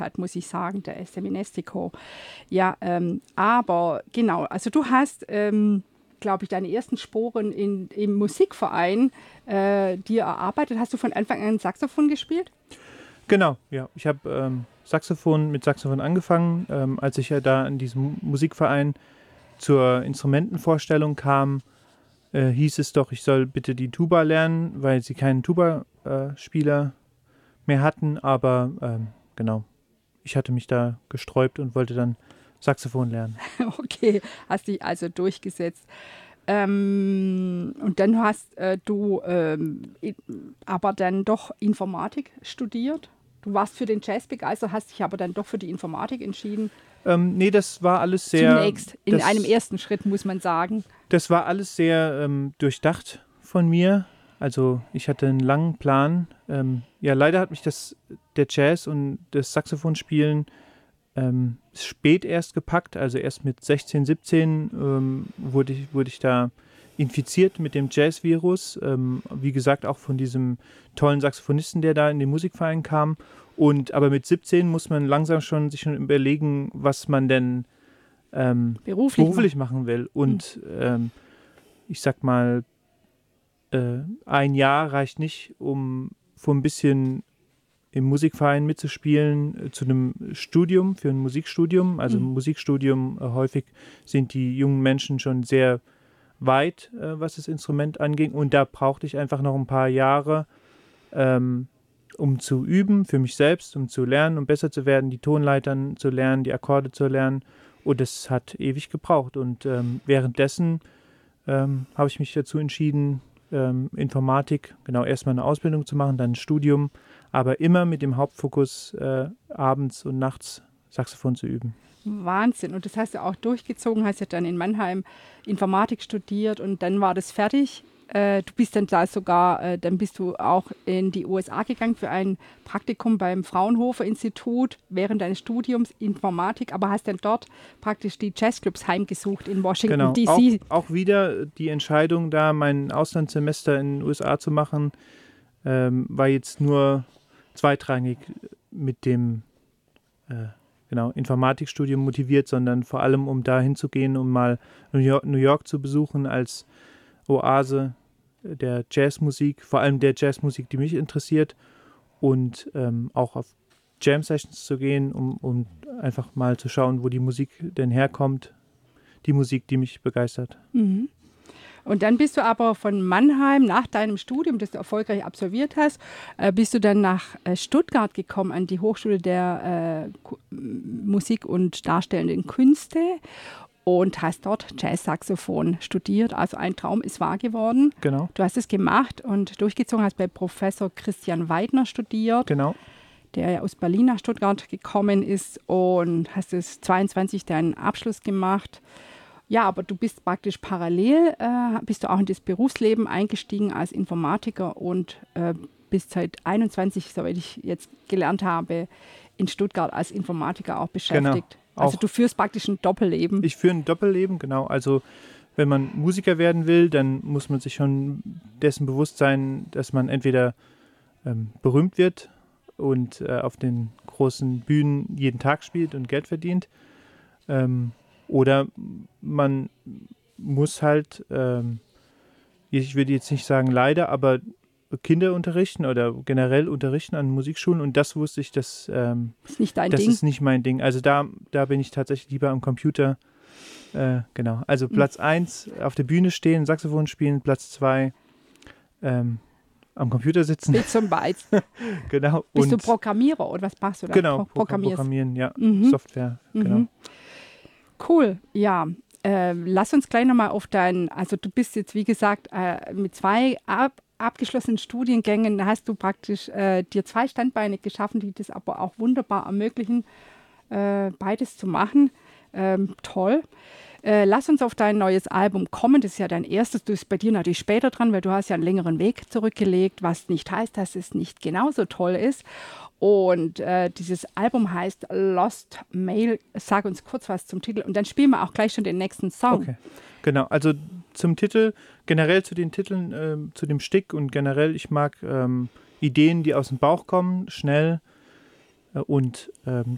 hat, muss ich sagen, der Seminestico. Ja, aber genau, also du hast, glaube ich, deine ersten Sporen im Musikverein dir erarbeitet. Hast du von Anfang an Saxophon gespielt? Genau, ja. Ich habe mit Saxophon angefangen. Als ich ja da in diesem Musikverein zur Instrumentenvorstellung kam, hieß es doch, ich soll bitte die Tuba lernen, weil sie keinen Tuba-Spieler mehr hatten. Aber genau, ich hatte mich da gesträubt und wollte dann Saxophon lernen. Okay, hast dich also durchgesetzt. Und dann hast du aber dann doch Informatik studiert. Du warst für den Jazz begeistert, hast dich aber dann doch für die Informatik entschieden. Nee, das war alles Zunächst, in einem ersten Schritt, muss man sagen. Das war alles sehr durchdacht von mir. Also ich hatte einen langen Plan. Ja, leider hat mich der Jazz und das Saxophonspielen spät erst gepackt. Also erst mit 16, 17 wurde ich da infiziert mit dem Jazz-Virus. Wie gesagt, auch von diesem tollen Saxophonisten, der da in den Musikverein kam. Aber mit 17 muss man langsam sich schon überlegen, was man denn beruflich machen will. Und ich sag mal, ein Jahr reicht nicht, um vor ein bisschen im Musikverein mitzuspielen, zu einem Studium, für ein Musikstudium. Also im Musikstudium häufig sind die jungen Menschen schon sehr weit, was das Instrument anging. Und da brauchte ich einfach noch ein paar Jahre, um zu üben, für mich selbst, um zu lernen, um besser zu werden, die Tonleitern zu lernen, die Akkorde zu lernen. Und das hat ewig gebraucht. Und währenddessen habe ich mich dazu entschieden, Informatik, genau, erstmal eine Ausbildung zu machen, dann ein Studium, aber immer mit dem Hauptfokus, abends und nachts Saxophon zu üben. Wahnsinn. Und das hast du auch durchgezogen, hast ja dann in Mannheim Informatik studiert und dann war das fertig. Du bist dann da sogar, dann bist du auch in die USA gegangen für ein Praktikum beim Fraunhofer Institut während deines Studiums Informatik, aber hast dann dort praktisch die Jazzclubs heimgesucht in Washington, Genau, D.C. Auch wieder die Entscheidung, da mein Auslandssemester in den USA zu machen, war jetzt nur zweitrangig mit dem Informatikstudium motiviert, sondern vor allem, um da hinzugehen, um mal New York zu besuchen als Oase der Jazzmusik, vor allem der Jazzmusik, die mich interessiert, und auch auf Jam-Sessions zu gehen, um einfach mal zu schauen, wo die Musik denn herkommt, die Musik, die mich begeistert. Mhm. Und dann bist du aber von Mannheim nach deinem Studium, das du erfolgreich absolviert hast, bist du dann nach Stuttgart gekommen an die Hochschule der Musik und Darstellenden Künste und hast dort Jazzsaxophon studiert. Also ein Traum ist wahr geworden. Genau. Du hast es gemacht und durchgezogen, hast bei Professor Christian Weidner studiert. Genau. Der ja aus Berlin nach Stuttgart gekommen ist und hast es 22 deinen Abschluss gemacht. Ja, aber du bist praktisch parallel, bist du auch in das Berufsleben eingestiegen als Informatiker und bist seit 21, soweit ich jetzt gelernt habe, in Stuttgart als Informatiker auch beschäftigt. Genau. Also du führst praktisch ein Doppelleben. Ich führe ein Doppelleben, genau. Also wenn man Musiker werden will, dann muss man sich schon dessen bewusst sein, dass man entweder berühmt wird und auf den großen Bühnen jeden Tag spielt und Geld verdient. Oder man muss halt, ich würde jetzt nicht sagen leider, aber Kinder unterrichten oder generell unterrichten an Musikschulen. Und das wusste ich, dass ist nicht dein das Ding. ist nicht mein Ding. Also da bin ich tatsächlich lieber am Computer. Genau, also Platz 1 auf der Bühne stehen, Saxophon spielen, Platz 2 am Computer sitzen. Wie zum Beispiel. Genau. Bist du Programmierer oder was machst du da? Genau, Programmieren, ja, Software, genau. Cool, ja. Lass uns gleich nochmal auf also du bist jetzt, wie gesagt, mit 2 abgeschlossenen Studiengängen hast du praktisch dir 2 Standbeine geschaffen, die das aber auch wunderbar ermöglichen, beides zu machen. Toll. Lass uns auf dein neues Album kommen. Das ist ja dein erstes. Du bist bei dir natürlich später dran, weil du hast ja einen längeren Weg zurückgelegt, was nicht heißt, dass es nicht genauso toll ist. Und dieses Album heißt Lost Mail. Sag uns kurz was zum Titel und dann spielen wir auch gleich schon den nächsten Song. Okay, genau. Also zum Titel, generell zu den Titeln, zu dem Stück und generell, ich mag Ideen, die aus dem Bauch kommen, schnell und